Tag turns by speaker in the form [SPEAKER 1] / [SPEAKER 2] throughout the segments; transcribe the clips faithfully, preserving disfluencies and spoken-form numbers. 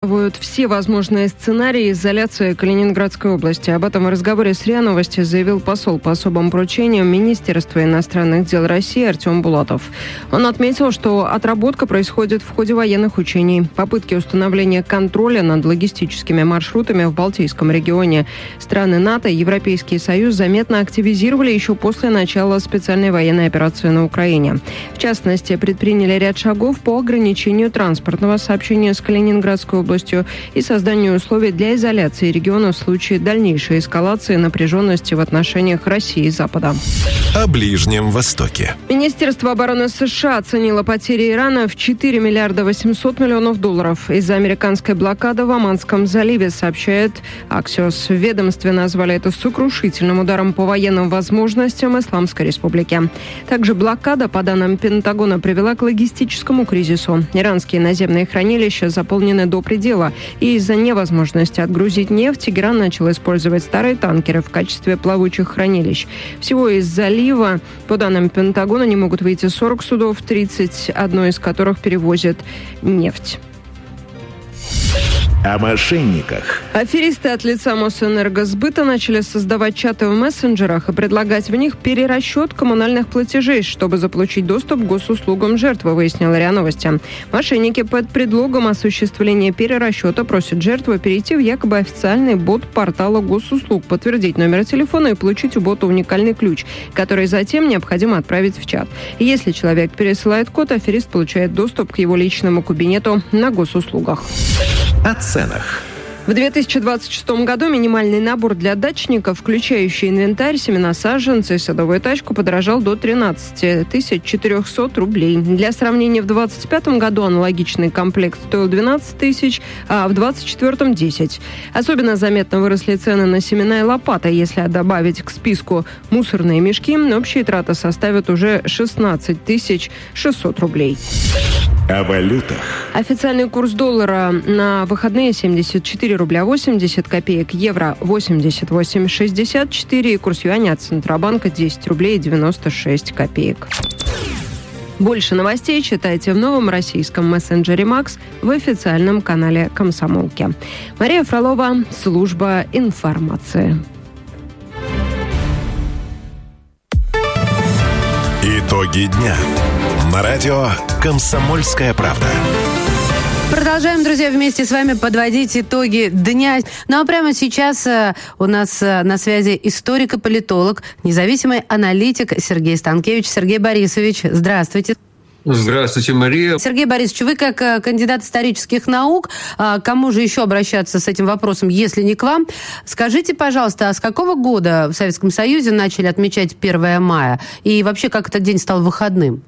[SPEAKER 1] Все возможные сценарии изоляции Калининградской области. Об этом в разговоре с РИА Новости заявил посол по особым поручениям Министерства иностранных дел России Артем Булатов. Он отметил, что отработка происходит в ходе военных учений. Попытки установления контроля над логистическими маршрутами в Балтийском регионе страны НАТО и Европейский Союз заметно активизировали еще после начала специальной военной операции на Украине. В частности, предприняли ряд шагов по ограничению транспортного сообщения с Калининградской областью и созданию условий для изоляции региона в случае дальнейшей эскалации напряженности в отношениях России и Запада.
[SPEAKER 2] О Ближнем Востоке.
[SPEAKER 1] Министерство обороны США оценило потери Ирана в четыре миллиарда восемьсот миллионов долларов из-за американской блокады в Оманском заливе, сообщает Axios. В ведомстве назвали это сокрушительным ударом по военным возможностям Исламской Республики. Также блокада, по данным Пентагона, привела к логистическому кризису. Иранские наземные хранилища заполнены до предела. И из-за невозможности отгрузить нефть Тегеран начал использовать старые танкеры в качестве плавучих хранилищ. Всего из залива, по данным Пентагона, не могут выйти сорок судов, тридцать один из которых перевозят нефть.
[SPEAKER 2] О мошенниках.
[SPEAKER 1] Аферисты от лица Мосэнергосбыта начали создавать чаты в мессенджерах и предлагать в них перерасчет коммунальных платежей, чтобы заполучить доступ к госуслугам жертвы, выяснила РИА Новости. Мошенники под предлогом осуществления перерасчета просят жертву перейти в якобы официальный бот портала госуслуг, подтвердить номер телефона и получить у бота уникальный ключ, который затем необходимо отправить в чат. И если человек пересылает код, аферист получает доступ к его личному кабинету на госуслугах.
[SPEAKER 2] О ценах.
[SPEAKER 1] В две тысячи двадцать шестом году минимальный набор для дачников, включающий инвентарь, семена, саженцы и садовую тачку, подорожал до тринадцать тысяч четыреста рублей. Для сравнения, в двадцать пятом году аналогичный комплект стоил двенадцать тысяч, а в двадцать четвёртом – десять. Особенно заметно выросли цены на семена и лопаты. Если добавить к списку мусорные мешки, общие траты составят уже шестнадцать тысяч шестьсот рублей.
[SPEAKER 2] О валютах.
[SPEAKER 1] Официальный курс доллара на выходные семьдесят четыре рубля восемьдесят копеек, евро восемьдесят восемь шестьдесят четыре и курс юаня от Центробанка десять рублей девяносто шесть копеек. Больше новостей читайте в новом российском мессенджере «Макс» в официальном канале «Комсомолки». Мария Фролова, служба информации.
[SPEAKER 2] Итоги дня. На радио «Комсомольская правда».
[SPEAKER 3] Продолжаем, друзья, вместе с вами подводить итоги дня. Ну а прямо сейчас у нас на связи историк и политолог, независимый аналитик Сергей Станкевич. Сергей Борисович, здравствуйте.
[SPEAKER 4] Здравствуйте, Мария.
[SPEAKER 3] Сергей Борисович, вы как кандидат исторических наук, к кому же еще обращаться с этим вопросом, если не к вам? Скажите, пожалуйста, а с какого года в Советском Союзе начали отмечать первое мая? И вообще, как этот день стал выходным?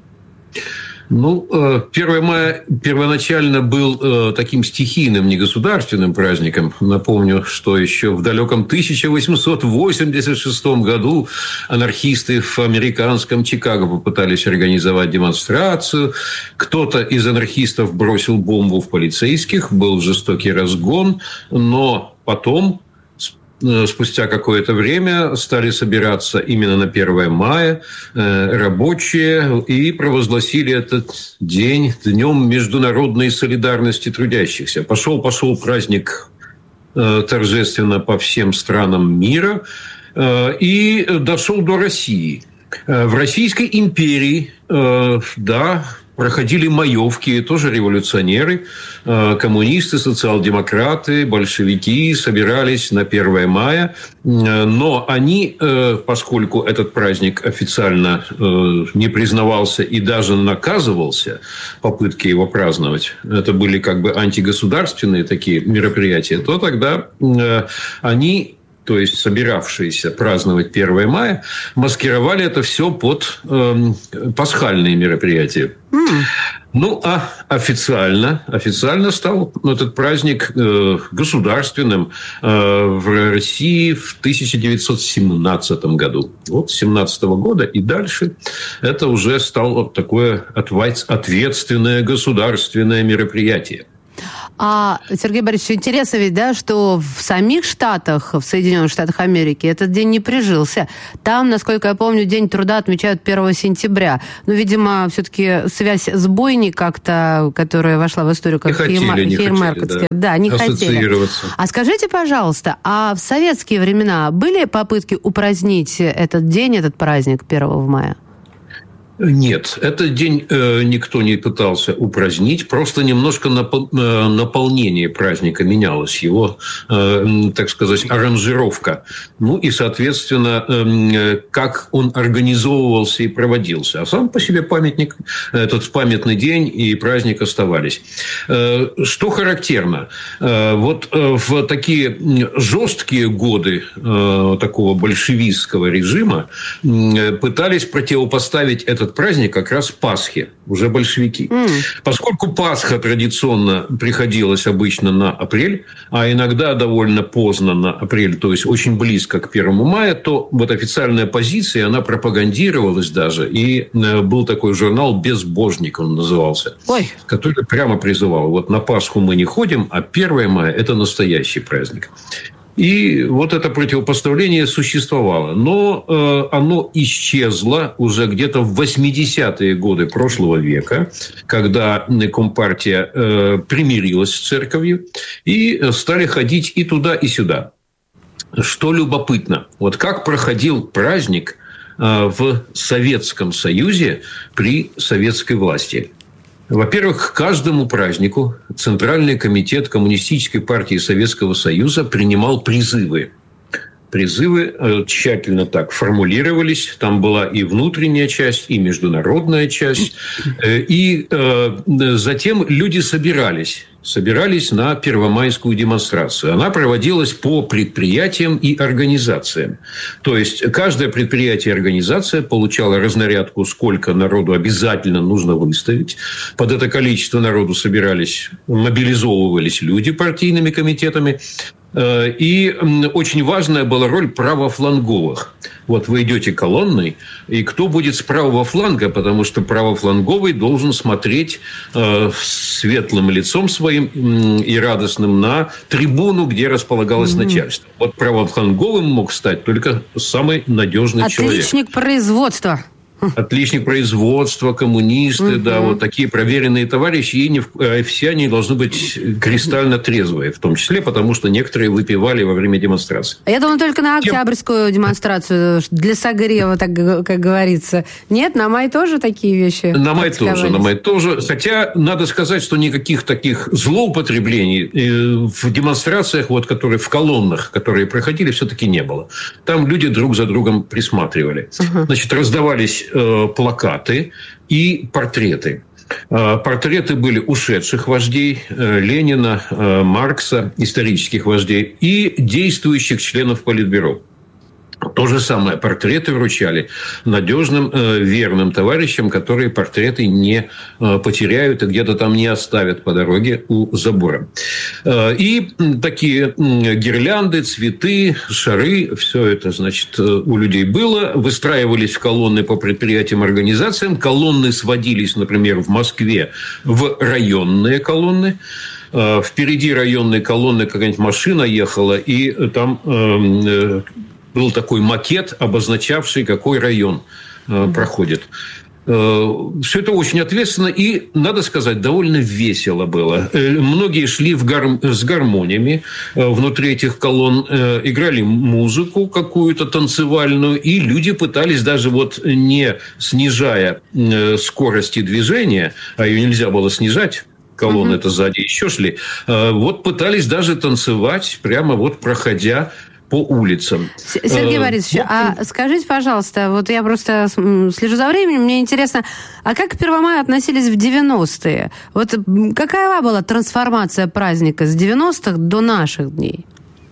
[SPEAKER 4] Ну, первое мая первоначально был таким стихийным, негосударственным праздником. Напомню, что еще в далеком тысяча восемьсот восемьдесят шестом году анархисты в американском Чикаго попытались организовать демонстрацию. Кто-то из анархистов бросил бомбу в полицейских, был жестокий разгон, но потом, спустя какое-то время, стали собираться именно на первое мая рабочие и провозгласили этот день днем международной солидарности трудящихся. Пошел, пошел праздник торжественно по всем странам мира и дошел до России. В Российской империи, да, проходили маевки, тоже революционеры, коммунисты, социал-демократы, большевики собирались на первое мая. Но они, поскольку этот праздник официально не признавался и даже наказывался, попытки его праздновать, это были как бы антигосударственные такие мероприятия, то тогда они, то есть собиравшиеся праздновать первое мая, маскировали это все под э, пасхальные мероприятия. Mm. Ну, а официально, официально стал этот праздник э, государственным э, в России в тысяча девятьсот семнадцатом году. Вот с семнадцатого года и дальше это уже стало такое ответственное государственное мероприятие.
[SPEAKER 3] А, Сергей Борисович, интересно ведь, да, что в самих Штатах, в Соединенных Штатах Америки, этот день не прижился. Там, насколько я помню, День труда отмечают первого сентября. Ну, видимо, все-таки связь с бойней как-то, которая вошла в историю как Хеймаркетская. Да, не хотели. А скажите, пожалуйста, а в советские времена были попытки упразднить этот день, этот праздник первого мая?
[SPEAKER 4] Нет, этот день э, никто не пытался упразднить, просто немножко напол- э, наполнение праздника менялось, его, э, так сказать, аранжировка. Ну и, соответственно, э, как он организовывался и проводился. А сам по себе памятник, этот памятный день и праздник оставались. Э, что характерно? Э, вот э, в такие жесткие годы э, такого большевистского режима э, пытались противопоставить этот праздник как раз Пасхе, уже большевики. Mm. Поскольку Пасха традиционно приходилась обычно на апрель, а иногда довольно поздно на апрель, то есть очень близко к первому мая, то вот официальная позиция, она пропагандировалась даже, и был такой журнал «Безбожник», он назывался, Ой. который прямо призывал, вот на Пасху мы не ходим, а первое мая – это настоящий праздник. И вот это противопоставление существовало. Но э, оно исчезло уже где-то в восьмидесятые годы прошлого века, когда Компартия э, примирилась с церковью, и стали ходить и туда, и сюда. Что любопытно, вот как проходил праздник э, в Советском Союзе при советской власти. Во-первых, к каждому празднику Центральный комитет Коммунистической партии Советского Союза принимал призывы. Призывы тщательно так формулировались. Там была и внутренняя часть, и международная часть. И затем люди собирались. Собирались на первомайскую демонстрацию. Она проводилась по предприятиям и организациям. То есть, каждое предприятие и организация получала разнарядку, сколько народу обязательно нужно выставить. Под это количество народу собирались, мобилизовывались люди партийными комитетами. И очень важная была роль правофланговых. Вот вы идете колонной, и кто будет с правого фланга, потому что правофланговый должен смотреть э, светлым лицом своим э, и радостным на трибуну, где располагалось mm-hmm. начальство. Вот правофланговым мог стать только самый надежный
[SPEAKER 3] Отличник
[SPEAKER 4] человек.
[SPEAKER 3] Отличник производства.
[SPEAKER 4] Отличник производства, коммунисты, угу. да, вот такие проверенные товарищи, и не, все они должны быть кристально трезвые, в том числе, потому что некоторые выпивали во время демонстрации.
[SPEAKER 3] Я думаю, только на Октябрьскую демонстрацию для согрева, так как говорится. Нет, на май тоже такие вещи?
[SPEAKER 4] На май тоже, на май тоже. Хотя, надо сказать, что никаких таких злоупотреблений в демонстрациях, вот, которые в колоннах, которые проходили, все-таки не было. Там люди друг за другом присматривали. Угу. Значит, раздавались плакаты и портреты. Портреты были ушедших вождей Ленина, Маркса, исторических вождей, и действующих членов Политбюро. То же самое, портреты вручали надежным, верным товарищам, которые портреты не потеряют и где-то там не оставят по дороге у забора. И такие гирлянды, цветы, шары, все это, значит, у людей было. Выстраивались в колонны по предприятиям, организациям. Колонны сводились, например, в Москве в районные колонны. Впереди районной колонны какая-нибудь машина ехала, и там был такой макет, обозначавший, какой район э, проходит. Э, все это очень ответственно и, надо сказать, довольно весело было. Э, многие шли в гар... с гармониями э, внутри этих колонн, э, играли музыку какую-то танцевальную, и люди пытались даже вот не снижая э, скорости движения, а ее нельзя было снижать, колонны это сзади еще шли, э, вот пытались даже танцевать, прямо вот проходя по улицам.
[SPEAKER 3] Сергей Борисович, а скажите, пожалуйста, вот я просто слежу за временем, мне интересно, а как к первому мая относились в девяностые? Вот какая была трансформация праздника с девяностых до наших дней?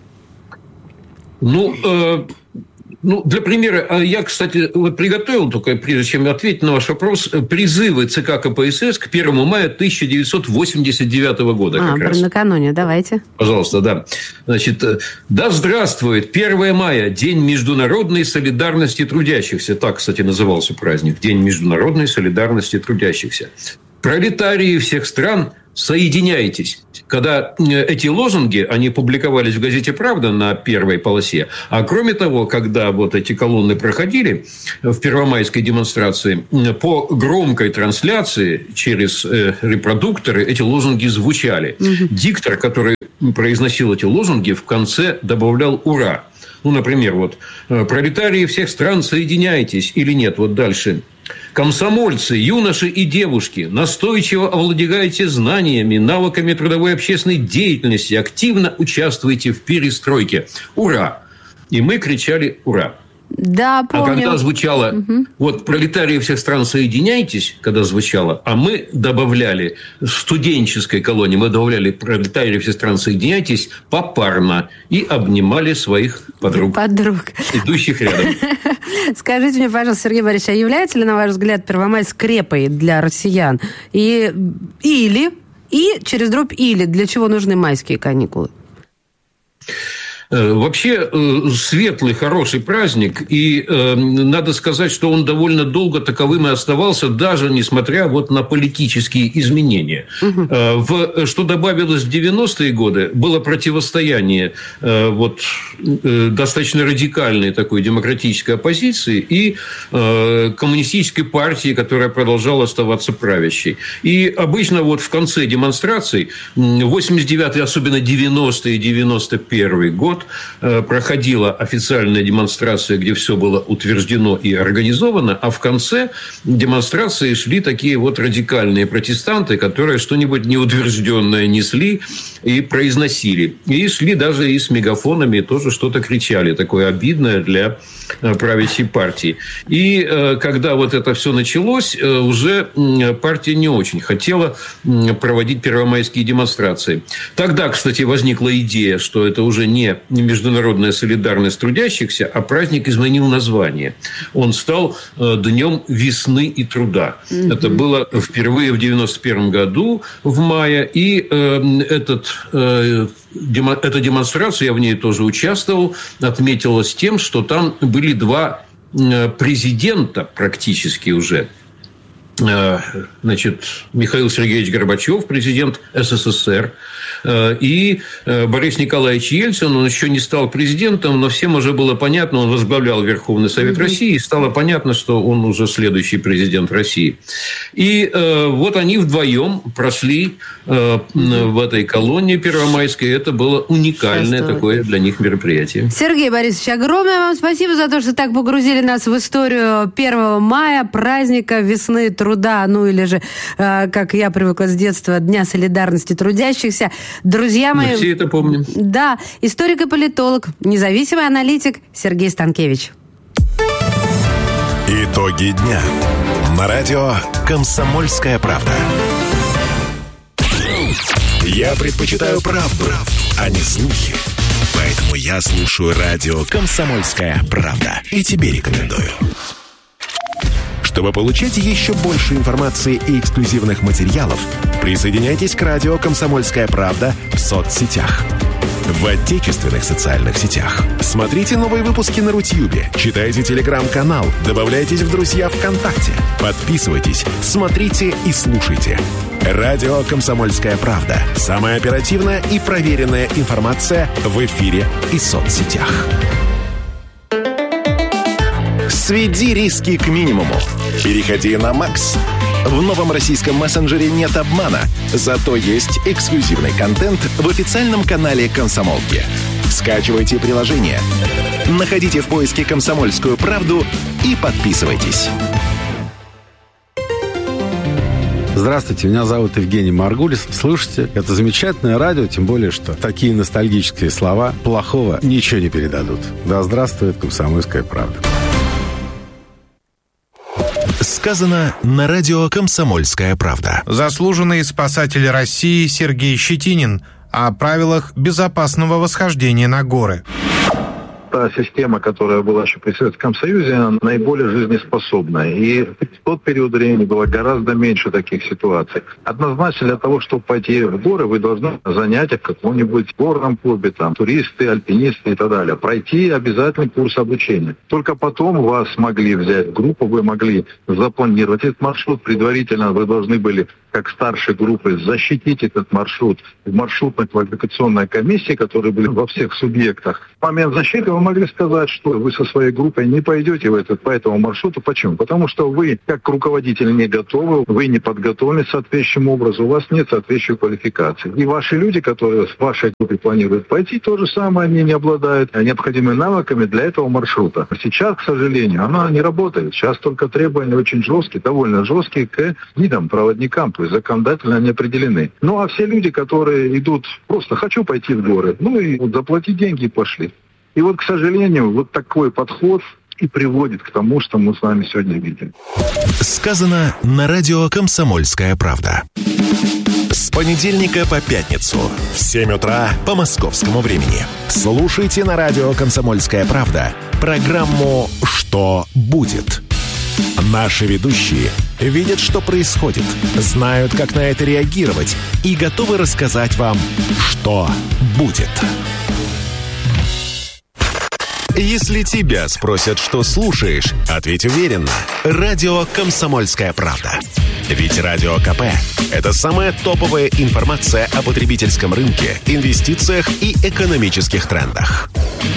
[SPEAKER 4] Ну, э, ну, для примера, я, кстати, вот приготовил, только прежде чем ответить на ваш вопрос, призывы ЦК КПСС к первому мая тысяча девятьсот восемьдесят девятого года.
[SPEAKER 3] А,
[SPEAKER 4] как раз.
[SPEAKER 3] Накануне, давайте.
[SPEAKER 4] Пожалуйста, да. Значит, да здравствует первое мая, День международной солидарности трудящихся. Так, кстати, назывался праздник. День международной солидарности трудящихся. Пролетарии всех стран соединяйтесь. Когда эти лозунги, они публиковались в газете «Правда» на первой полосе, а кроме того, когда вот эти колонны проходили в первомайской демонстрации, по громкой трансляции через репродукторы эти лозунги звучали. Угу. Диктор, который произносил эти лозунги, в конце добавлял «Ура!». Ну, например, вот «Пролетарии всех стран, соединяйтесь» или нет, вот дальше. «Комсомольцы, юноши и девушки, настойчиво овладевайте знаниями, навыками трудовой и общественной деятельности, активно участвуйте в перестройке. Ура!» И мы кричали «Ура!».
[SPEAKER 3] Да, помню.
[SPEAKER 4] А когда звучало, угу. вот «Пролетарии всех стран, соединяйтесь», когда звучало, а мы добавляли в студенческой колонии, мы добавляли «Пролетарии всех стран, соединяйтесь» попарно и обнимали своих подруг,
[SPEAKER 3] подруг.
[SPEAKER 4] идущих рядом.
[SPEAKER 3] Скажите мне, пожалуйста, Сергей Борисович, а является ли, на ваш взгляд, Первомай скрепой для россиян? И, или, и через дробь или, для чего нужны майские каникулы?
[SPEAKER 4] Вообще светлый, хороший праздник, и э, надо сказать, что он довольно долго таковым и оставался, даже несмотря вот на политические изменения. Угу. Э, в, что добавилось в девяностые годы, было противостояние э, вот, э, достаточно радикальной такой демократической оппозиции и э, коммунистической партии, которая продолжала оставаться правящей. И обычно вот в конце демонстраций, восемьдесят девятый, особенно девяностый и девяносто первый год, проходила официальная демонстрация, где все было утверждено и организовано, а в конце демонстрации шли такие вот радикальные протестанты, которые что-нибудь неутвержденное несли и произносили. И шли даже и с мегафонами, тоже что-то кричали, такое обидное для правящей партии. И когда вот это все началось, уже партия не очень хотела проводить первомайские демонстрации. Тогда, кстати, возникла идея, что это уже не международная солидарность трудящихся, а праздник изменил название. Он стал Днем весны и труда. Mm-hmm. Это было впервые в девяносто первом году в мае. И э, этот, э, демо, эта демонстрация, я в ней тоже участвовал, отметилась тем, что там были два президента практически уже. Значит, Михаил Сергеевич Горбачев, президент СССР, и Борис Николаевич Ельцин. Он еще не стал президентом, но всем уже было понятно, он возглавлял Верховный Совет mm-hmm. России, и стало понятно, что он уже следующий президент России. И вот они вдвоем прошли mm-hmm. в этой колонне первомайской. Это было уникальное Шестого. такое для них мероприятие.
[SPEAKER 3] Сергей Борисович, огромное вам спасибо за то, что так погрузили нас в историю первого мая, праздника весны и труда. Труда, ну или же, э, как я привыкла с детства, Дня солидарности трудящихся. Друзья мои...
[SPEAKER 4] Мы все это помним.
[SPEAKER 3] Да, историк и политолог, независимый аналитик Сергей Станкевич.
[SPEAKER 2] Итоги дня. На радио «Комсомольская правда». Я предпочитаю правду, правду, а не слухи. Поэтому я слушаю радио «Комсомольская правда». И тебе рекомендую. Чтобы получать еще больше информации и эксклюзивных материалов, присоединяйтесь к радио «Комсомольская правда» в соцсетях. В отечественных социальных сетях. Смотрите новые выпуски на Рутьюбе, читайте телеграм-канал, добавляйтесь в друзья ВКонтакте, подписывайтесь, смотрите и слушайте. Радио «Комсомольская правда». Самая оперативная и проверенная информация в эфире и соцсетях. Сведи риски к минимуму. Переходи на Макс. В новом российском мессенджере нет обмана, зато есть эксклюзивный контент в официальном канале «Комсомолки». Скачивайте приложение, находите в поиске «Комсомольскую правду» и подписывайтесь.
[SPEAKER 5] Здравствуйте, меня зовут Евгений Маргулис. Слушайте, это замечательное радио, тем более, что такие ностальгические слова плохого ничего не передадут. Да здравствует «Комсомольская правда».
[SPEAKER 2] Сказано на радио «Комсомольская правда».
[SPEAKER 6] Заслуженный спасатель России Сергей Щетинин о правилах безопасного восхождения на горы.
[SPEAKER 7] та система, которая была еще при Советском Союзе, она наиболее жизнеспособная. И в тот период времени было гораздо меньше таких ситуаций. Однозначно для того, чтобы пойти в горы, вы должны занятия в каком-нибудь горном клубе, там, туристы, альпинисты и так далее. Пройти обязательный курс обучения. Только потом вас могли взять в группу, вы могли запланировать этот маршрут. Предварительно вы должны были, как старшей группы, защитить этот маршрут в маршрутно-квалификационной комиссии, которые были во всех субъектах. В момент защиты вы могли сказать, что вы со своей группой не пойдете в этот, по этому маршруту. Почему? Потому что вы, как руководитель, не готовы, вы не подготовлены соответствующим образом, у вас нет соответствующей квалификации. И ваши люди, которые в вашей группе планируют пойти, то же самое, они не обладают необходимыми навыками для этого маршрута. Сейчас, к сожалению, она не работает. Сейчас только требования очень жесткие, довольно жесткие к гидам, проводникам, то есть законодательно они определены. Ну, а все люди, которые идут просто «хочу пойти в горы», ну и вот заплати деньги и пошли. И вот, к сожалению, вот такой подход и приводит к тому, что мы с вами сегодня видим.
[SPEAKER 2] Сказано на радио «Комсомольская правда». С понедельника по пятницу в семь утра по московскому времени. Слушайте на радио «Комсомольская правда» программу «Что будет?». Наши ведущие видят, что происходит, знают, как на это реагировать и готовы рассказать вам, что будет. Если тебя спросят, что слушаешь, ответь уверенно. Радио «Комсомольская правда». Ведь Радио КП – это самая топовая информация о потребительском рынке, инвестициях и экономических трендах.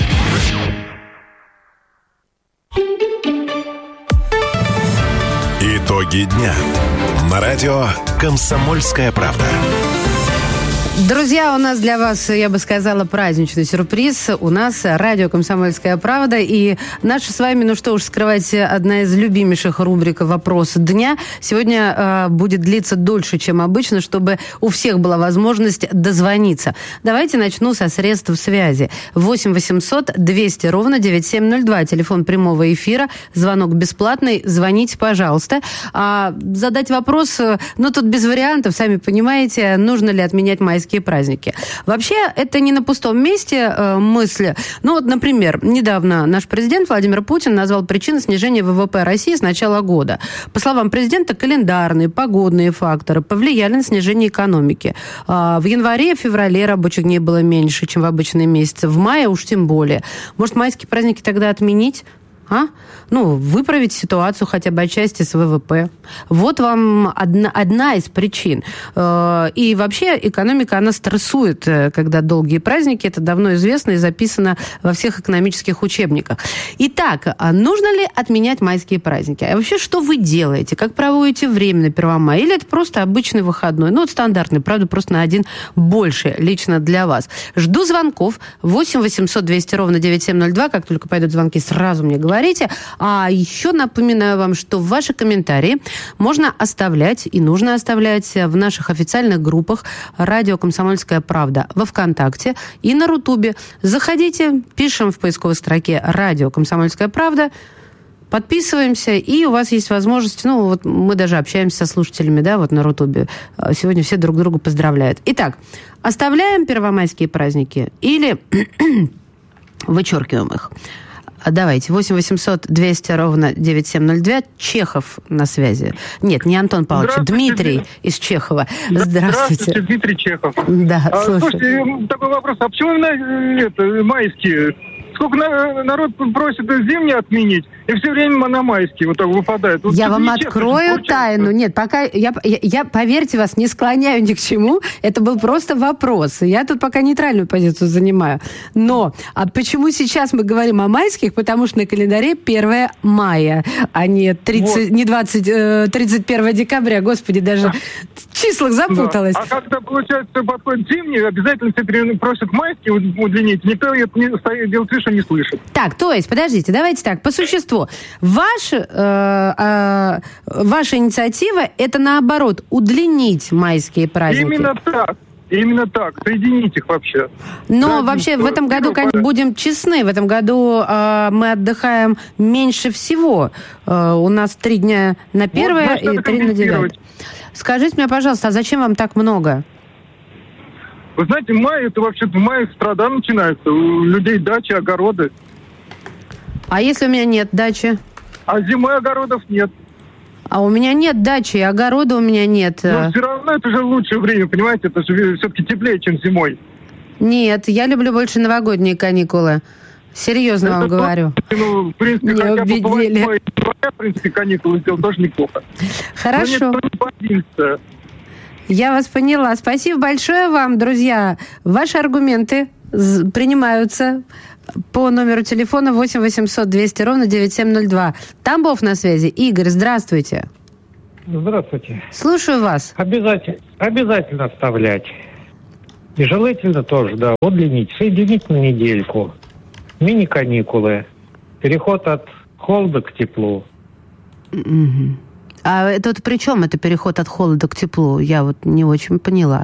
[SPEAKER 2] Итоги дня на радио «Комсомольская правда».
[SPEAKER 3] Друзья, у нас для вас, я бы сказала, праздничный сюрприз. У нас радио «Комсомольская правда». И наша с вами, ну что уж скрывать, одна из любимейших рубрик «Вопрос дня» сегодня э, будет длиться дольше, чем обычно, чтобы у всех была возможность дозвониться. Давайте начну со средств связи. восемь восемьсот двести ровно девяносто семь ноль два. Телефон прямого эфира. Звонок бесплатный. Звоните, пожалуйста. А задать вопрос, ну тут без вариантов, сами понимаете, нужно ли отменять майские праздники. Вообще, это не на пустом месте э, мысли. Ну вот, например, недавно наш президент Владимир Путин назвал причины снижения ВВП России с начала года. По словам президента, календарные, погодные факторы повлияли на снижение экономики. Э, в январе, феврале рабочих дней было меньше, чем в обычные месяцы. В мае уж тем более. Может, майские праздники тогда отменить? А? Ну, выправить ситуацию хотя бы отчасти с ВВП. Вот вам одна, одна из причин. И вообще экономика, она стрессует, когда долгие праздники. Это давно известно и записано во всех экономических учебниках. Итак, нужно ли отменять майские праздники? А вообще, что вы делаете? Как проводите время на первом мая? Или это просто обычный выходной? Ну, вот стандартный, правда, просто на один больше лично для вас. Жду звонков. восемь восемьсот двести ровно девяносто семь ноль два. Как только пойдут звонки, сразу мне говорите. А еще напоминаю вам, что ваши комментарии можно оставлять и нужно оставлять в наших официальных группах «Радио Комсомольская правда» во ВКонтакте и на Рутубе. Заходите, пишем в поисковой строке «Радио Комсомольская правда», подписываемся, и у вас есть возможность, ну, вот мы даже общаемся со слушателями, да, вот на Рутубе. Сегодня все друг друга поздравляют. Итак, оставляем первомайские праздники или вычеркиваем их? Давайте, восемь восемьсот двести ровно девяносто семь ноль два. Чехов на связи. Нет, не Антон Павлович, Дмитрий из Чехова. Здравствуйте.
[SPEAKER 8] Здравствуйте, Дмитрий Чехов.
[SPEAKER 3] Да,
[SPEAKER 8] а,
[SPEAKER 3] слушай.
[SPEAKER 8] Слушайте, такой вопрос. А почему именно это, майские? Сколько народ просит зимние отменить, и все время на майские вот так выпадает. Вот
[SPEAKER 3] я вам открою тайну. Нет, пока я, я, я, поверьте вас, не склоняю ни к чему. Это был просто вопрос. Я тут пока нейтральную позицию занимаю. Но а почему сейчас мы говорим о майских? Потому что на календаре первое мая, а не, тридцать, вот. не двадцать, тридцать первое декабря. Господи, даже в числах запуталась.
[SPEAKER 8] Да. А когда, получается, подходит зимний, обязательно все просят майские удлинить. Никто это не делает вид, что не слышит.
[SPEAKER 3] Так, то есть, подождите, давайте так, по существу. Ваш, э, э, ваша инициатива – это, наоборот, удлинить майские праздники.
[SPEAKER 8] Именно так. Именно так. Соединить их вообще.
[SPEAKER 3] Но
[SPEAKER 8] да,
[SPEAKER 3] вообще в этом году, конечно, будем честны, в этом году э, мы отдыхаем меньше всего. Э, у нас три дня на первое вот, и три на девятое. Скажите мне, пожалуйста, а зачем вам так много?
[SPEAKER 8] Вы знаете, май, это вообще-то в мае страда начинается. У людей дачи, огороды.
[SPEAKER 3] А если у меня нет дачи?
[SPEAKER 8] А зимой огородов нет.
[SPEAKER 3] А у меня нет дачи, огорода у меня нет.
[SPEAKER 8] Но все равно это же лучшее время, понимаете? Это же все-таки теплее, чем зимой.
[SPEAKER 3] Нет, я люблю больше новогодние каникулы. Серьезно это вам то, говорю.
[SPEAKER 8] Ну, в принципе,
[SPEAKER 3] не
[SPEAKER 8] хотя
[SPEAKER 3] убедили.
[SPEAKER 8] бы бывает, в принципе, каникулы сделать тоже неплохо.
[SPEAKER 3] Хорошо. Я вас поняла. Спасибо большое вам, друзья. Ваши аргументы принимаются по номеру телефона восемь восемьсот двести ровно девяносто семь ноль два. Тамбов на связи. Игорь, здравствуйте.
[SPEAKER 9] Здравствуйте.
[SPEAKER 3] Слушаю вас.
[SPEAKER 9] Обязательно, обязательно оставлять. И желательно тоже, да, удлинить, соединить на недельку. Мини-каникулы. Переход от холода к теплу.
[SPEAKER 3] Mm-hmm. А это вот при чем это переход от холода к теплу? Я вот не очень поняла.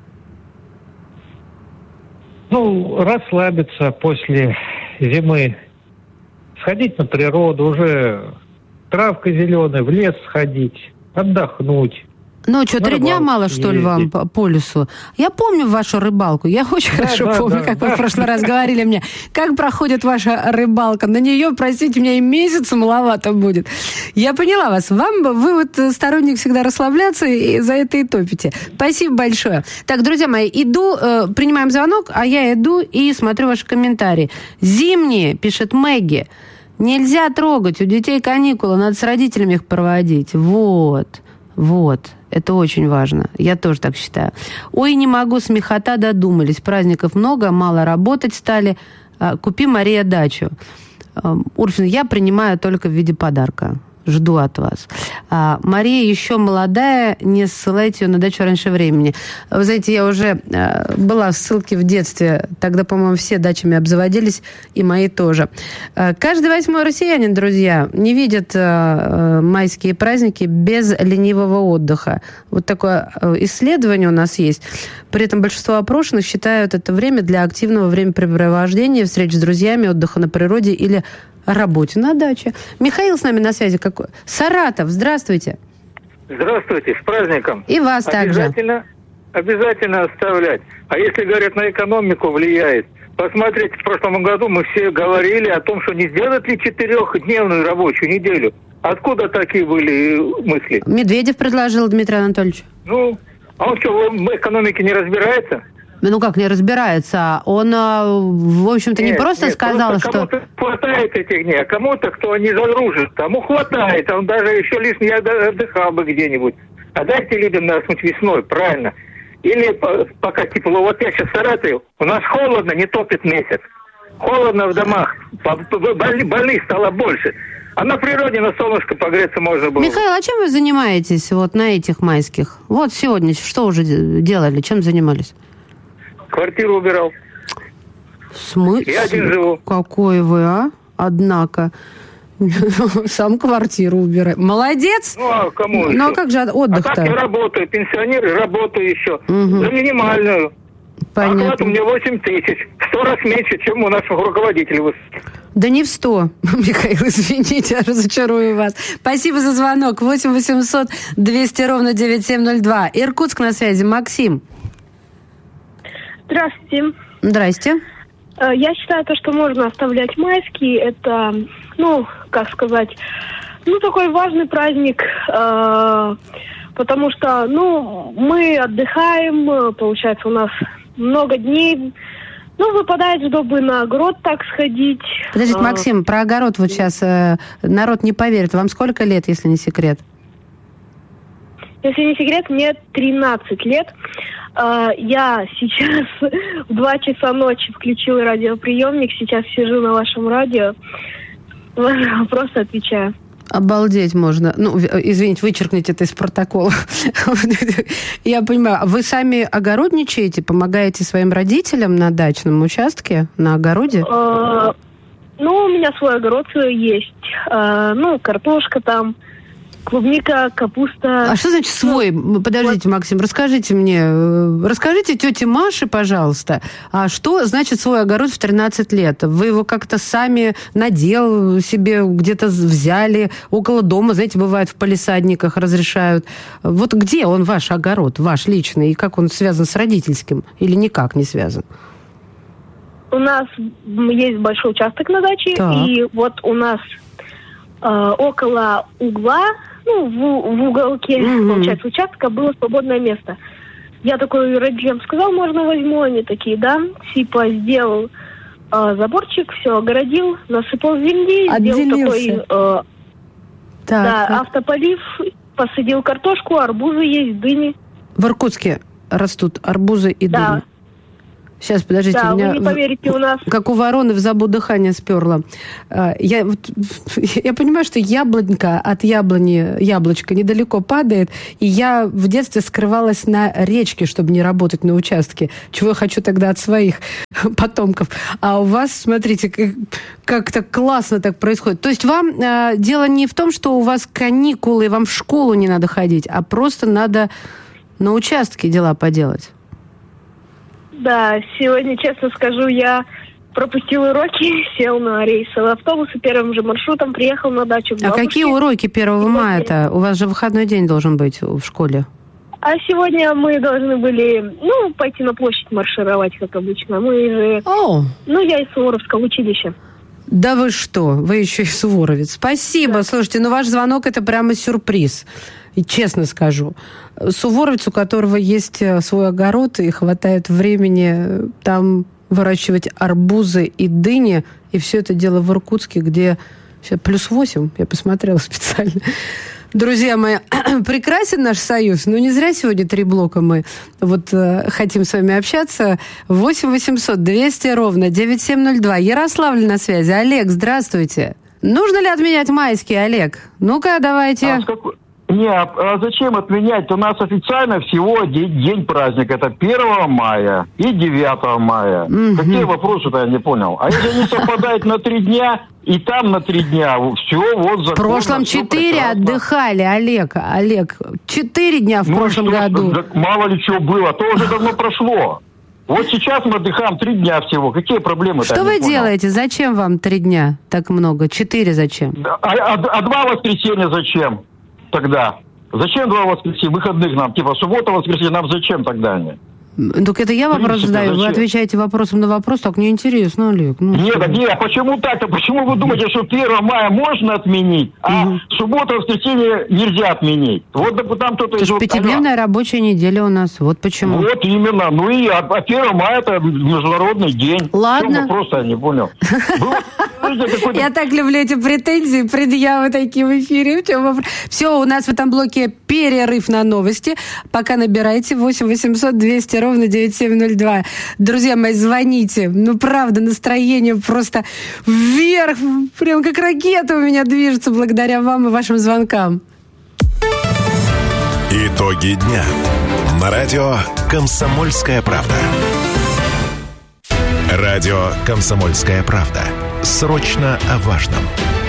[SPEAKER 9] Ну, расслабиться после зимы. Сходить на природу, уже травка зеленая, в лес сходить, отдохнуть.
[SPEAKER 3] Ну, что, три дня мало, что ли, вам по, по лесу? Я помню вашу рыбалку. Я очень да, хорошо да, помню, да, как да. вы в прошлый раз говорили мне, как проходит ваша рыбалка. На нее, простите меня, и месяца маловато будет. Я поняла вас. Вам, вы вот сторонник всегда расслабляться, и за это и топите. Спасибо большое. Так, друзья мои, иду, э, принимаем звонок, а я иду и смотрю ваши комментарии. Зимние, пишет Мэгги. Нельзя трогать, у детей каникулы, надо с родителями их проводить. Вот, вот. Это очень важно. Я тоже так считаю. Ой, не могу, смехота, додумались. Праздников много, мало работать стали. Купи, Мария, дачу. Урфин, я принимаю только в виде подарка. Жду от вас. А, Мария еще молодая, не ссылайте ее на дачу раньше времени. Вы знаете, я уже а, была в ссылке в детстве. Тогда, по-моему, все дачами обзаводились, и мои тоже. А, каждый восьмой россиянин, друзья, не видит а, а, майские праздники без ленивого отдыха. Вот такое исследование у нас есть. При этом большинство опрошенных считают это время для активного времяпрепровождения, встреч с друзьями, отдыха на природе или работе на даче. Михаил с нами на связи. Какой? Саратов, здравствуйте.
[SPEAKER 10] Здравствуйте, с праздником.
[SPEAKER 3] И вас
[SPEAKER 10] обязательно,
[SPEAKER 3] также.
[SPEAKER 10] Обязательно оставлять. А если, говорят, на экономику влияет, посмотрите, в прошлом году мы все говорили о том, что не сделать ли четырехдневную рабочую неделю. Откуда такие были мысли?
[SPEAKER 3] Медведев предложил, Дмитрий Анатольевич.
[SPEAKER 10] Ну, а он что, в экономике не разбирается?
[SPEAKER 3] Ну, как не разбирается? Он, в общем-то,
[SPEAKER 10] нет,
[SPEAKER 3] не просто
[SPEAKER 10] нет,
[SPEAKER 3] сказал,
[SPEAKER 10] просто
[SPEAKER 3] что...
[SPEAKER 10] кому-то хватает этих дней, а кому-то, кто не загружен, тому хватает. Он даже еще лишний отдыхал бы где-нибудь. А дайте людям отдохнуть весной, правильно. Или пока тепло. Вот я сейчас в Саратове, у нас холодно, не топит месяц. Холодно в домах, больных стало больше. А на природе, на солнышко погреться можно было.
[SPEAKER 3] Михаил, а чем вы занимаетесь вот на этих майских? Вот сегодня что уже делали, чем занимались?
[SPEAKER 10] Квартиру убирал.
[SPEAKER 3] В смысле?
[SPEAKER 10] Я один живу.
[SPEAKER 3] Какой вы, а? Однако. Сам квартиру убираю. Молодец!
[SPEAKER 10] Ну, а кому
[SPEAKER 3] Ну,
[SPEAKER 10] еще?
[SPEAKER 3] а как же отдых-то?
[SPEAKER 10] А так я работаю, пенсионеры, работаю еще.
[SPEAKER 3] Угу.
[SPEAKER 10] За минимальную.
[SPEAKER 3] Понятно.
[SPEAKER 10] Оклад у меня восемь тысяч. В сто раз меньше, чем у наших руководителей.
[SPEAKER 3] Да не в сто. Михаил, извините, я разочарую вас. Спасибо за звонок. восемь восемьсот двести ровно девяносто семь ноль два. Иркутск на связи. Максим.
[SPEAKER 11] Здравствуйте.
[SPEAKER 3] Здрасте.
[SPEAKER 11] Я считаю, то, что можно оставлять майские, это, ну, как сказать, ну, такой важный праздник, э, потому что, ну, мы отдыхаем, получается, у нас много дней, ну, выпадает, чтобы на огород так сходить.
[SPEAKER 3] Подождите, Максим, про огород вот сейчас э, народ не поверит. Вам сколько лет, если не секрет?
[SPEAKER 11] Если не секрет, мне тринадцать лет. Я сейчас в два часа ночи включила радиоприемник, сейчас сижу на вашем радио, просто отвечаю.
[SPEAKER 3] Обалдеть можно. Ну, извините, вычеркните это из протокола. Я понимаю. Вы сами огородничаете, помогаете своим родителям на дачном участке, на огороде?
[SPEAKER 11] Ну, у меня свой огород есть. Ну, картошка там, клубника, капуста.
[SPEAKER 3] А что значит свой? Подождите, Максим, расскажите мне, расскажите тете Маше, пожалуйста, а что значит свой огород в тринадцать лет? Вы его как-то сами надел себе, где-то взяли, около дома, знаете, бывает в палисадниках разрешают. Вот где он, ваш огород, ваш личный, и как он связан с родительским? Или никак не связан?
[SPEAKER 11] у нас есть большой участок на даче,
[SPEAKER 3] Так.
[SPEAKER 11] и вот у нас э, около угла, ну, в, в уголке,
[SPEAKER 3] Мгм.
[SPEAKER 11] получается, участка было свободное место. Я такой родителям сказал, можно возьму, они такие, да, типа сделал э, заборчик, все огородил, насыпал земли, сделал такой,
[SPEAKER 3] Отделился.
[SPEAKER 11] э,
[SPEAKER 3] Так,
[SPEAKER 11] да,
[SPEAKER 3] а
[SPEAKER 11] автополив, посадил картошку, арбузы есть, дыни.
[SPEAKER 3] в Иркутске растут арбузы и
[SPEAKER 11] Да.
[SPEAKER 3] дыни. Сейчас, подождите,
[SPEAKER 11] Да,
[SPEAKER 3] у меня
[SPEAKER 11] вы не поверите, у нас...
[SPEAKER 3] как у вороны в забу дыхание сперло. А, Я, вот, я понимаю, что яблонька от яблони, яблочко недалеко падает, и я в детстве скрывалась на речке, чтобы не работать на участке, чего я хочу тогда от своих потомков. А у вас, смотрите, как, как-то классно так происходит. То есть вам а, дело не в том, что у вас каникулы, и вам в школу не надо ходить, а просто надо на участке дела поделать.
[SPEAKER 11] Да, сегодня, честно скажу, я пропустил уроки, сел на рейсовый автобус и первым же маршрутом приехал на дачу к
[SPEAKER 3] А
[SPEAKER 11] бабушке.
[SPEAKER 3] какие уроки первого мая-то? У вас же выходной день должен быть в школе.
[SPEAKER 11] А сегодня мы должны были, ну, пойти на площадь маршировать, как обычно. Мы же...
[SPEAKER 3] О,
[SPEAKER 11] Ну, я из Суворовского училища.
[SPEAKER 3] да вы что? Вы еще и суворовец. Спасибо. Слушайте, ну ваш звонок – это прямо сюрприз. И честно скажу. Суворовец, у которого есть свой огород и хватает времени там выращивать арбузы и дыни, и все это дело в Иркутске, где сейчас плюс восемь, я посмотрела специально. Друзья мои, прекрасен наш союз, но не зря сегодня три блока мы вот э, хотим с вами общаться. восемь восемьсот двести ровно девять семь ноль два. Ярославль на связи. Олег, здравствуйте. Нужно ли отменять майские, Олег? Ну-ка, давайте.
[SPEAKER 12] А с какой- Не, а а зачем отменять? У нас официально всего день, день праздника. Это первого мая и девятого мая.
[SPEAKER 3] Мгм.
[SPEAKER 12] Какие вопросы-то я не понял? А если они совпадают на три дня, и там на три дня, все, вот законно.
[SPEAKER 3] В прошлом
[SPEAKER 12] всё
[SPEAKER 3] четыре
[SPEAKER 12] прекрасно.
[SPEAKER 3] отдыхали, Олег. Олег, четыре дня в
[SPEAKER 12] Ну и
[SPEAKER 3] прошлом
[SPEAKER 12] что ж,
[SPEAKER 3] году.
[SPEAKER 12] так мало ли чего было, то уже давно прошло. Вот сейчас мы отдыхаем три дня всего. Какие проблемы?
[SPEAKER 3] Что вы делаете? Зачем вам три дня так много? Четыре зачем?
[SPEAKER 12] А, а- а два воскресенья зачем тогда? Зачем два воскресенья? Выходных нам. Типа суббота, воскресенье. Нам зачем тогда они?
[SPEAKER 3] М, Так это я
[SPEAKER 12] В
[SPEAKER 3] вопрос
[SPEAKER 12] принципе,
[SPEAKER 3] задаю. Вы
[SPEAKER 12] зачем?
[SPEAKER 3] отвечаете вопросом на вопрос, так неинтересно, Олег. Ну,
[SPEAKER 12] Нет,
[SPEAKER 3] что вы.
[SPEAKER 12] нет, почему так-то? Почему вы думаете, что первого мая можно отменить, а
[SPEAKER 3] Мгм.
[SPEAKER 12] субботу, воскресенье нельзя отменить? Вот да, там кто-то...
[SPEAKER 3] Это же
[SPEAKER 12] из-
[SPEAKER 3] пятидневная рабочая неделя у нас. Вот почему.
[SPEAKER 12] Вот именно. Ну и а, а первого мая это международный день.
[SPEAKER 3] Ладно.
[SPEAKER 12] В чем вопрос, я не понял. Было, знаете, какой-то-
[SPEAKER 3] Я так люблю эти претензии, предъявы такие в эфире. Все, у нас в этом блоке перерыв на новости. Пока набирайте восемь восемьсот двести ровно девять семь ноль два. Друзья мои, звоните. Ну, правда, настроение просто вверх. Прям как ракета у меня движется благодаря вам и вашим звонкам.
[SPEAKER 2] Итоги дня. На радио «Комсомольская правда». Радио «Комсомольская правда». Срочно о важном.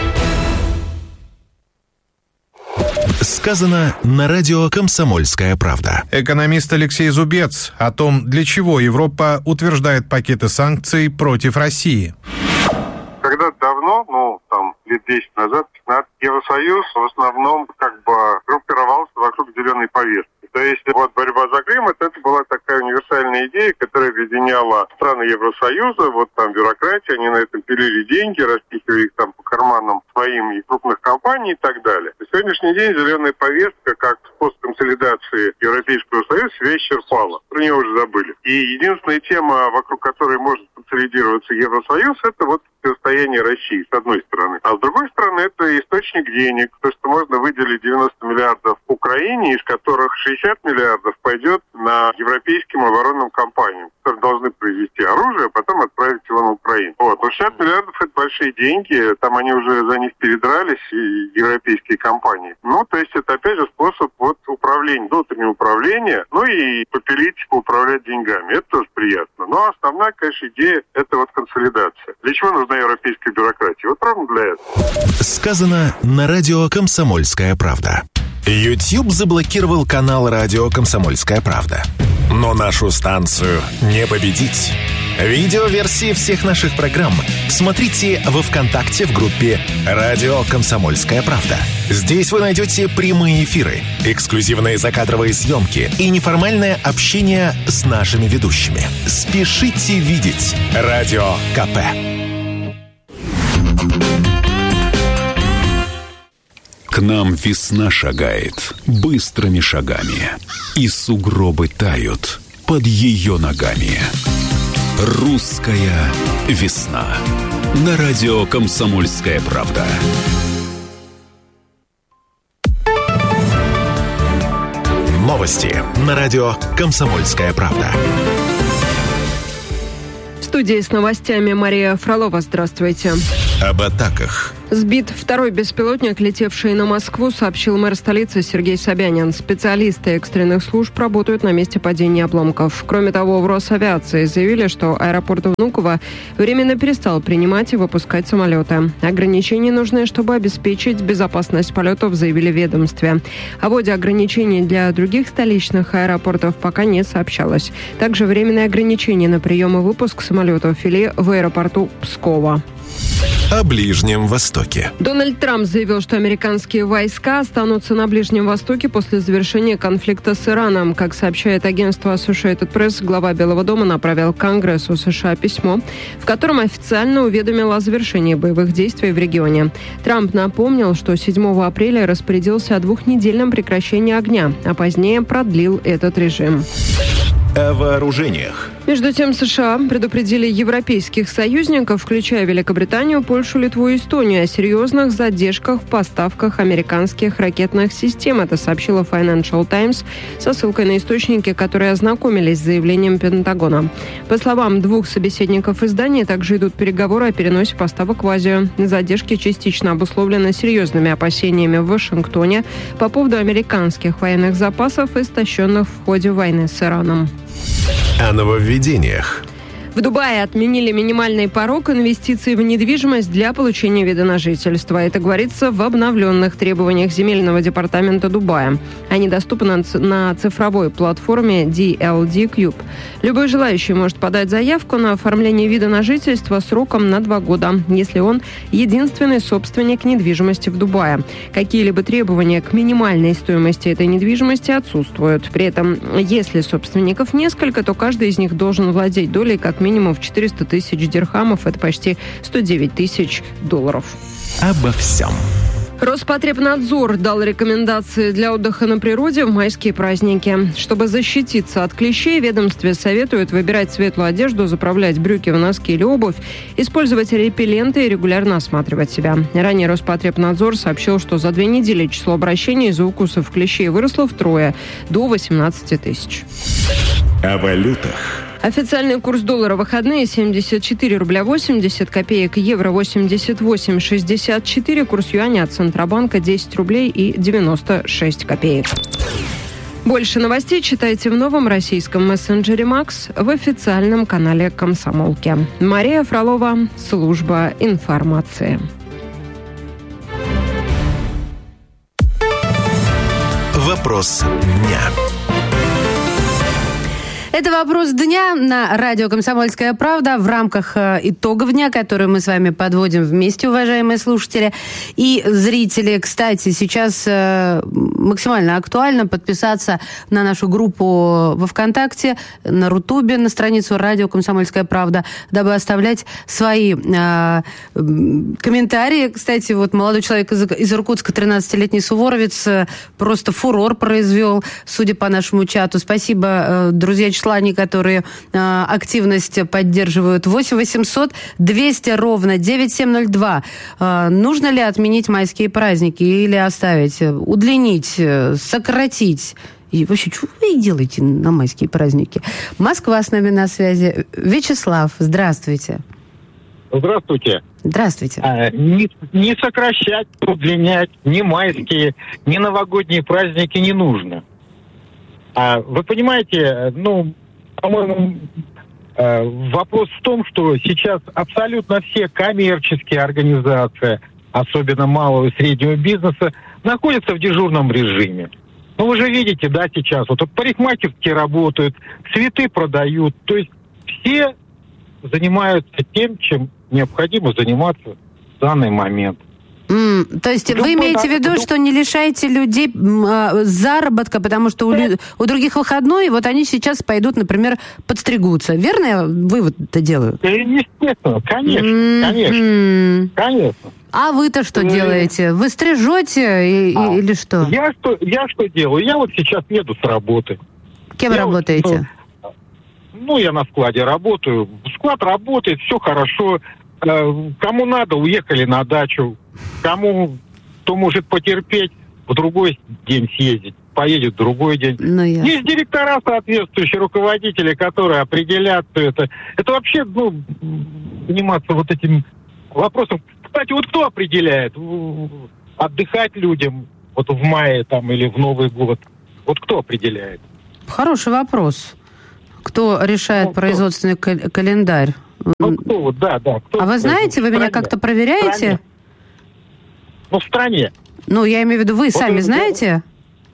[SPEAKER 2] Сказано на радио «Комсомольская правда».
[SPEAKER 6] Экономист Алексей Зубец о том, для чего Европа утверждает пакеты санкций против России.
[SPEAKER 13] Когда-то давно, ну, там, лет десять назад, пятнадцать, Евросоюз в основном как бы группировался вокруг зеленой повестки. То есть вот борьба за климат, это была такая универсальная идея, которая объединяла страны Евросоюза, вот там бюрократия, они на этом пилили деньги, распихивали их там по карманам своим и крупных компаний и так далее. На сегодняшний день зеленая повестка, как способ консолидации Европейского Союза, себя исчерпала. Про нее уже забыли. И единственная тема, вокруг которой может консолидироваться Евросоюз, это вот состояние России, с одной стороны. А с другой стороны, это источник денег. То есть можно выделить девяносто миллиардов Украине, из которых шестьдесят миллиардов пойдет на европейским оборонным компаниям, которые должны произвести оружие, а потом отправить его на Украину. Вот. Но шестьдесят миллиардов – это большие деньги. Там они уже за них передрались, и европейские компании. Ну, то есть это, опять же, способ вот управления, внутреннего управления, ну и попилить, управлять деньгами. Это тоже приятно. Но основная, конечно, идея – это вот консолидация. Для чего нужна европейская бюрократия? Вот ровно для этого.
[SPEAKER 2] Сказано на радио «Комсомольская правда». YouTube заблокировал канал радио «Комсомольская правда». Но нашу станцию не победить. Видеоверсии всех наших программ смотрите во ВКонтакте в группе «Радио Комсомольская правда». Здесь вы найдете прямые эфиры, эксклюзивные закадровые съемки и неформальное общение с нашими ведущими. Спешите видеть Радио КП.
[SPEAKER 14] К нам весна шагает быстрыми шагами, и сугробы тают под ее ногами. Русская весна. На радио «Комсомольская правда».
[SPEAKER 2] Новости на радио «Комсомольская правда».
[SPEAKER 1] В студии с новостями Мария Фролова. Здравствуйте.
[SPEAKER 2] Об атаках.
[SPEAKER 1] Сбит второй беспилотник, летевший на Москву, сообщил мэр столицы Сергей Собянин. Специалисты экстренных служб работают на месте падения обломков. Кроме того, в Росавиации заявили, что аэропорт Внуково временно перестал принимать и выпускать самолеты. Ограничения нужны, чтобы обеспечить безопасность полетов, заявили в ведомстве. О вводе ограничений для других столичных аэропортов пока не сообщалось. Также временные ограничения на прием и выпуск самолетов ввели в аэропорту Пскова.
[SPEAKER 2] О Ближнем Востоке.
[SPEAKER 1] Дональд Трамп заявил, что американские войска останутся на Ближнем Востоке после завершения конфликта с Ираном. Как сообщает агентство Associated Press, глава Белого дома направил Конгрессу США письмо, в котором официально уведомил о завершении боевых действий в регионе. Трамп напомнил, что седьмого апреля распорядился о двухнедельном прекращении огня, а позднее продлил этот режим.
[SPEAKER 2] О вооружениях.
[SPEAKER 1] Между тем, США предупредили европейских союзников, включая Великобританию, Польшу, Литву и Эстонию, о серьезных задержках в поставках американских ракетных систем. Это сообщила Financial Times со ссылкой на источники, которые ознакомились с заявлением Пентагона. По словам двух собеседников издания, также идут переговоры о переносе поставок в Азию. Задержки частично обусловлены серьезными опасениями в Вашингтоне по поводу американских военных запасов, истощенных в ходе войны с Ираном.
[SPEAKER 2] О нововведениях.
[SPEAKER 1] В Дубае отменили минимальный порог инвестиций в недвижимость для получения вида на жительство. Это говорится в обновленных требованиях земельного департамента Дубая. Они доступны на цифровой платформе ди эл ди Cube. Любой желающий может подать заявку на оформление вида на жительство сроком на два года, если он единственный собственник недвижимости в Дубае. Какие-либо требования к минимальной стоимости этой недвижимости отсутствуют. При этом, если собственников несколько, то каждый из них должен владеть долей как минимум в четыреста тысяч дирхамов, это почти сто девять тысяч долларов.
[SPEAKER 2] Обо всем.
[SPEAKER 1] Роспотребнадзор дал рекомендации для отдыха на природе в майские праздники. Чтобы защититься от клещей, ведомстве советуют выбирать светлую одежду, заправлять брюки в носки или обувь, использовать репелленты и регулярно осматривать себя. Ранее Роспотребнадзор сообщил, что за две недели число обращений из-за укусов клещей выросло втрое, до восемнадцати тысяч.
[SPEAKER 2] О валютах.
[SPEAKER 1] Официальный курс доллара в выходные семьдесят четыре рубля восемьдесят копеек, евро восемьдесят восемь шестьдесят четыре, курс юаня от Центробанка десять рублей и девяносто шесть копеек. Больше новостей читайте в новом российском мессенджере «Макс» в официальном канале «Комсомолки». Мария Фролова, служба информации.
[SPEAKER 2] Вопрос дня.
[SPEAKER 3] Это вопрос дня на радио «Комсомольская правда» в рамках итогов дня, которые мы с вами подводим вместе, уважаемые слушатели и зрители. Кстати, сейчас максимально актуально подписаться на нашу группу во ВКонтакте, на Рутубе, на страницу радио «Комсомольская правда», дабы оставлять свои э, комментарии. Кстати, вот молодой человек из, из Иркутска, тринадцатилетний суворовец, просто фурор произвел, судя по нашему чату. Спасибо, э, друзья, числане, которые э, активность поддерживают. восемь восемьсот двести ровно девять семь ноль два. Э, нужно ли отменить майские праздники или оставить, удлинить, сократить? И вообще, что вы делаете на майские праздники? Москва с нами на связи. Вячеслав, здравствуйте.
[SPEAKER 9] Здравствуйте.
[SPEAKER 3] Здравствуйте.
[SPEAKER 9] А, не, не сокращать, удлинять ни майские, ни новогодние праздники не нужно. А, вы понимаете, ну, по-моему, э, вопрос в том, что сейчас абсолютно все коммерческие организации, особенно малого и среднего бизнеса, находятся в дежурном режиме. Ну, вы же видите, да, сейчас вот парикмахерские работают, цветы продают, то есть все занимаются тем, чем необходимо заниматься в данный момент.
[SPEAKER 3] Mm, то есть Любой, вы имеете в виду, да, что не лишаете людей э, заработка, потому что у, лю- у других выходной, вот они сейчас пойдут, например, подстригутся. Верно я вывод-то делаю?
[SPEAKER 9] Естественно, конечно, mm-hmm. конечно, конечно.
[SPEAKER 3] А вы-то что mm-hmm. делаете? Вы стрижете и, а, или что?
[SPEAKER 9] Я что? Я что делаю? Я вот сейчас еду с работы.
[SPEAKER 3] Кем
[SPEAKER 9] я
[SPEAKER 3] работаете?
[SPEAKER 9] Вот, ну, я на складе работаю. Склад работает, все хорошо. Кому надо, уехали на дачу. Кому, кто может потерпеть, в другой день съездить, поедет в другой день.
[SPEAKER 3] Ну,
[SPEAKER 9] есть директора соответствующие, руководители, которые определят все это. Это вообще, ну, заниматься вот этим вопросом. Кстати, вот кто определяет? Отдыхать людям вот в мае там или в Новый год? Вот кто определяет?
[SPEAKER 3] Хороший вопрос. Кто решает ну, производственный кто? календарь?
[SPEAKER 9] Ну, кто вот, да, да. Кто
[SPEAKER 3] а вы знаете, вы меня как-то проверяете?
[SPEAKER 9] Ну, в стране.
[SPEAKER 3] Ну, я имею в виду, вы вот сами
[SPEAKER 9] я,
[SPEAKER 3] знаете?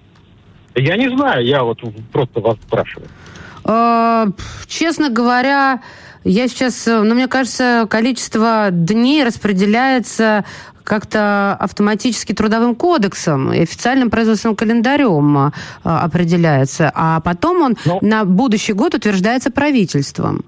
[SPEAKER 9] Я не знаю, я вот просто вас спрашиваю.
[SPEAKER 3] Э, честно говоря, я сейчас, ну, мне кажется, количество дней распределяется как-то автоматически трудовым кодексом и официальным производственным календарем э, определяется, а потом он ну, на будущий год утверждается правительством.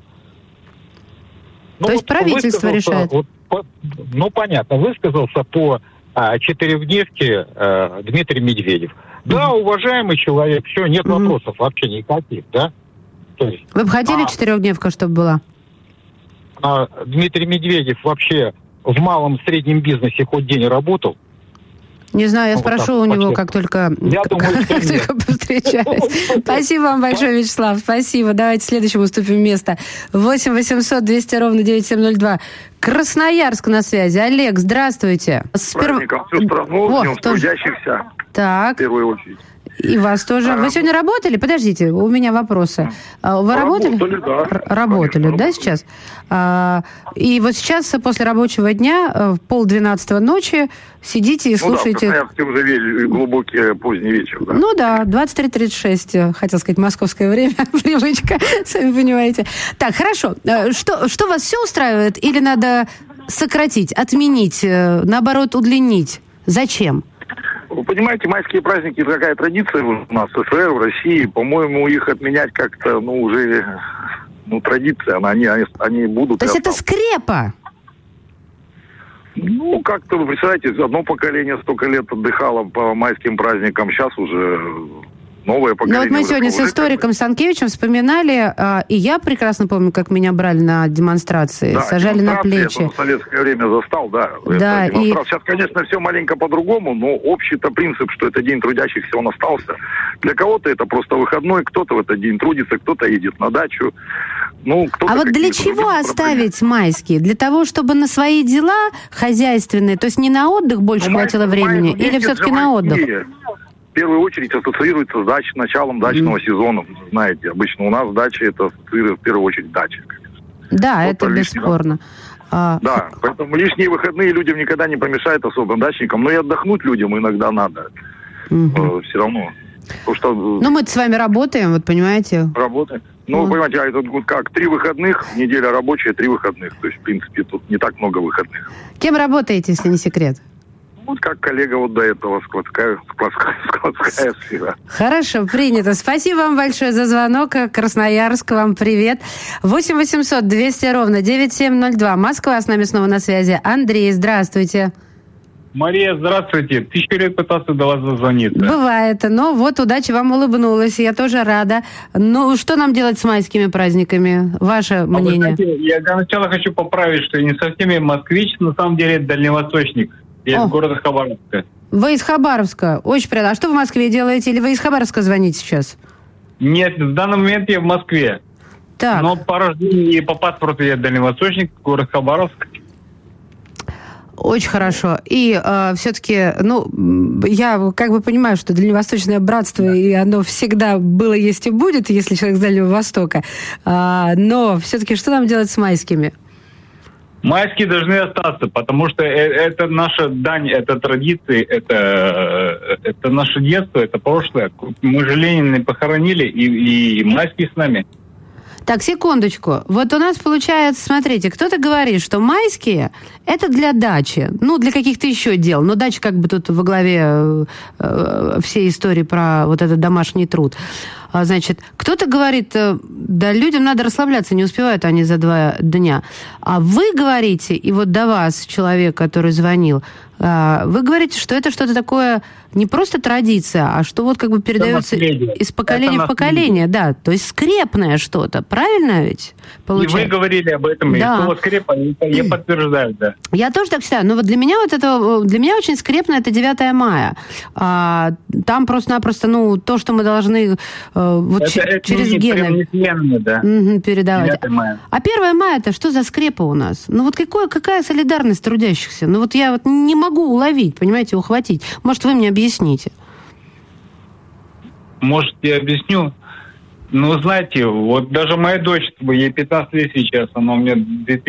[SPEAKER 9] Ну,
[SPEAKER 3] То есть
[SPEAKER 9] вот
[SPEAKER 3] правительство решает?
[SPEAKER 9] Вот, по, ну, понятно, высказался по а, четырехдневке а, Дмитрий Медведев. Да, mm-hmm. уважаемый человек, все, нет mm-hmm. вопросов вообще никаких, да? То есть,
[SPEAKER 3] Вы бы хотели
[SPEAKER 9] а,
[SPEAKER 3] четырехдневка, чтобы была?
[SPEAKER 9] А, Дмитрий Медведев вообще в малом и среднем бизнесе хоть день работал?
[SPEAKER 3] Не знаю, я
[SPEAKER 9] ну,
[SPEAKER 3] спрошу
[SPEAKER 9] вот
[SPEAKER 3] у него,
[SPEAKER 9] почему?
[SPEAKER 3] как только,
[SPEAKER 9] я
[SPEAKER 3] как,
[SPEAKER 9] думаю,
[SPEAKER 3] как только повстречаюсь. Спасибо вам большое, Вячеслав. Спасибо. Давайте следующему уступим место. восемь восемьсот двести ровно девять семь ноль два. Красноярск на связи. Олег, здравствуйте.
[SPEAKER 15] С праздником всю страну, с днем трудящихся.
[SPEAKER 3] Так.
[SPEAKER 15] В первую очередь.
[SPEAKER 3] И вас тоже. Вы сегодня работали? Подождите, у меня вопросы. Вы работали?
[SPEAKER 15] Работали, да.
[SPEAKER 3] Р- работали,
[SPEAKER 15] Конечно,
[SPEAKER 3] да,
[SPEAKER 15] работали.
[SPEAKER 3] сейчас? А, и вот сейчас, после рабочего дня, в полдвенадцатого ночи, сидите и слушаете...
[SPEAKER 15] Ну да, в Красноярске уже вечер, глубокий поздний вечер, да.
[SPEAKER 3] Ну да, двадцать три тридцать шесть, хотел сказать, московское время, привычка, сами понимаете. Так, хорошо. Что, что вас все устраивает или надо сократить, отменить, наоборот, удлинить? Зачем?
[SPEAKER 15] Вы понимаете, майские праздники – это какая традиция у нас в СССР, в России. По-моему, их отменять как-то, ну, уже, ну, традиция. Они, они, они будут...
[SPEAKER 3] То есть это скрепа?
[SPEAKER 15] Ну, как-то, вы представляете, одно поколение столько лет отдыхало по майским праздникам, сейчас уже новое поколение.
[SPEAKER 3] Ну, вот мы сегодня с историком Станкевичем вспоминали, а, и я прекрасно помню, как меня брали на демонстрации,
[SPEAKER 15] да,
[SPEAKER 3] сажали на плечи.
[SPEAKER 15] Я в советское время застал, да.
[SPEAKER 3] Да, и...
[SPEAKER 15] Сейчас, конечно, все маленько по-другому, но общий-то принцип, что это день трудящихся, он остался. Для кого-то это просто выходной, кто-то в этот день трудится, кто-то едет на дачу. Ну,
[SPEAKER 3] а вот для чего оставить проблемы? Майские? Для того, чтобы на свои дела хозяйственные, то есть не на отдых больше ну, хватило май, времени, май, или все-таки на отдых?
[SPEAKER 15] В первую очередь ассоциируется с дач, началом дачного mm. сезона. Знаете, обычно у нас дача это ассоциируется в первую очередь дача.
[SPEAKER 3] Да,
[SPEAKER 15] вот
[SPEAKER 3] это бесспорно.
[SPEAKER 15] А... Да, поэтому лишние выходные людям никогда не помешает, особо дачникам. Но и отдохнуть людям иногда надо. Mm-hmm. Все равно. Потому что...
[SPEAKER 3] Ну, мы-то с вами работаем, вот понимаете.
[SPEAKER 15] Работаем. Ну, вы понимаете, а это как три выходных, неделя рабочая, три выходных. То есть, в принципе, тут не так много выходных.
[SPEAKER 3] Кем работаете, если не секрет?
[SPEAKER 15] Вот как коллега вот до этого, складская, складская, складская сфера.
[SPEAKER 3] Хорошо, принято. Спасибо вам большое за звонок. Красноярск, вам привет. восемь восемьсот двести ровно девять семь ноль два. Москва с нами снова на связи. Андрей, здравствуйте.
[SPEAKER 16] Мария, здравствуйте. Тысячу лет пытался до вас дозвониться.
[SPEAKER 3] Бывает. Но вот удача вам улыбнулась. Я тоже рада. Ну, что нам делать с майскими праздниками? Ваше а мнение?
[SPEAKER 16] Знаете, я для начала хочу поправить, что я не совсем москвич, на самом деле дальневосточник. Я О. из города Хабаровска.
[SPEAKER 3] Вы из Хабаровска. Очень приятно. А что в Москве делаете? Или вы из Хабаровска звоните сейчас?
[SPEAKER 16] Нет, в данный момент я в Москве.
[SPEAKER 3] Так.
[SPEAKER 16] Но по рождению и по паспорту я дальневосточник, город Хабаровск.
[SPEAKER 3] Очень хорошо. И э, все-таки, ну, я как бы понимаю, что Дальневосточное братство, да. и оно всегда было, есть и будет, если человек с Дальнего Востока. А, но все-таки что нам делать с майскими?
[SPEAKER 16] Майские должны остаться, потому что это наша дань, это традиции, это, это наше детство, это прошлое. Мы же Ленина похоронили, и, и майские с нами.
[SPEAKER 3] Так, секундочку. Вот у нас получается, смотрите, кто-то говорит, что майские – это для дачи, ну, для каких-то еще дел. Но дача как бы тут во главе э, всей истории про вот этот домашний труд. А, значит, кто-то говорит, да, людям надо расслабляться, не успевают они за два дня. А вы говорите, и вот до вас человек, который звонил, вы говорите, что это что-то такое не просто традиция, а что вот как бы передается из поколения в поколение, да, то есть скрепное что-то, правильно ведь получается?
[SPEAKER 16] И вы говорили об этом, да. И слово скрепа, я подтверждаю, да.
[SPEAKER 3] Я тоже так считаю, но вот для меня вот это, для меня очень скрепно это девятое мая. А, там просто-напросто, ну, то, что мы должны вот
[SPEAKER 16] это,
[SPEAKER 3] ч-
[SPEAKER 16] это
[SPEAKER 3] через гены
[SPEAKER 16] да.
[SPEAKER 3] угу, передавать. А первое мая это что за скрепа у нас? Ну вот какое, какая солидарность трудящихся? Ну вот я вот не могу уловить, понимаете, ухватить. Может, вы мне объясните?
[SPEAKER 16] Может, я объясню? Ну, знаете, вот даже моя дочь, ей пятнадцать лет сейчас, она у меня